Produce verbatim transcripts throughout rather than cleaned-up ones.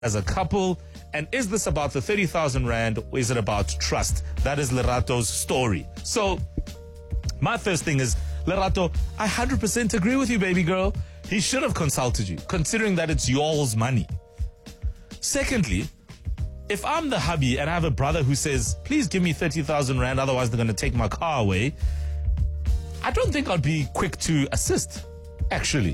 as a couple? And is this about the thirty thousand rand or is it about trust? That is Lerato's story. So my first thing is, Lerato, I one hundred percent agree with you, baby girl. He should have consulted you, considering that it's y'all's money. Secondly, if I'm the hubby and I have a brother who says, please give me thirty thousand rand, otherwise they're going to take my car away, I don't think I'd be quick to assist, actually.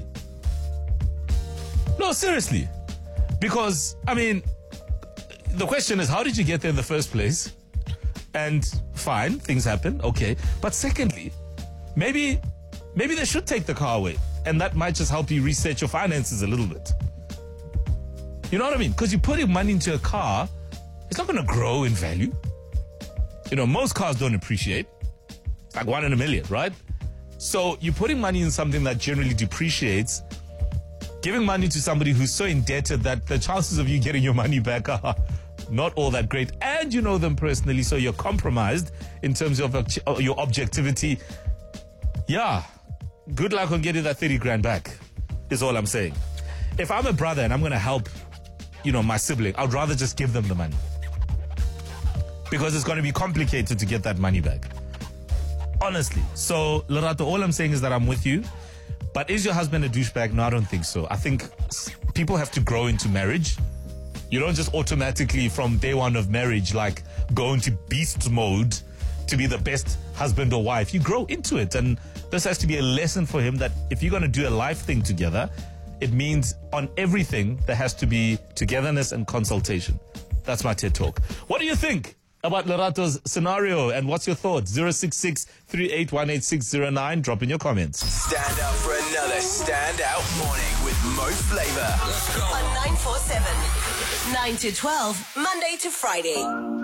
No, seriously. Because, I mean, the question is, how did you get there in the first place? And fine, things happen, okay. But secondly, maybe maybe they should take the car away. And that might just help you reset your finances a little bit. You know what I mean? Because you're putting money into a car, it's not going to grow in value. You know, most cars don't appreciate. It's like one in a million, right? So you're putting money in something that generally depreciates, giving money to somebody who's so indebted that the chances of you getting your money back are not all that great. And you know them personally, so you're compromised in terms of your objectivity. Yeah, good luck on getting that thirty grand back, is all I'm saying. If I'm a brother and I'm going to help, you know, my sibling, I'd rather just give them the money. Because it's going to be complicated to get that money back. Honestly. So, Lerato, all I'm saying is that I'm with you. But is your husband a douchebag? No, I don't think so. I think people have to grow into marriage. You don't just automatically from day one of marriage, like, go into beast mode to be the best husband or wife. You grow into it. And this has to be a lesson for him that if you're going to do a life thing together, it means on everything there has to be togetherness and consultation. That's my TED Talk. What do you think about Lerato's scenario? And what's your thoughts? zero six six, three eight one, eight six zero nine. Drop in your comments. Stand up for another standout morning with Mo Flava. On nine four seven, nine to twelve, Monday to Friday.